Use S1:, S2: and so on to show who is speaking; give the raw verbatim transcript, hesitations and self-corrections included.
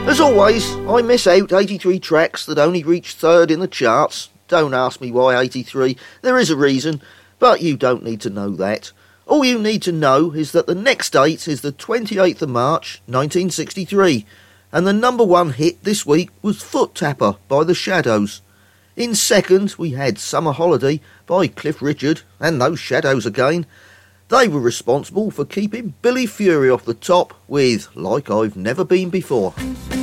S1: As always, I miss out eighty-three tracks that only reached third in the charts. Don't ask me why eighty-three, there is a reason, but you don't need to know that. All you need to know is that the next date is the twenty-eighth of March, nineteen sixty-three, and the number one hit this week was Foot Tapper by The Shadows. In second, we had Summer Holiday by Cliff Richard, and those Shadows again. They were responsible for keeping Billy Fury off the top with Like I've Never Been Before.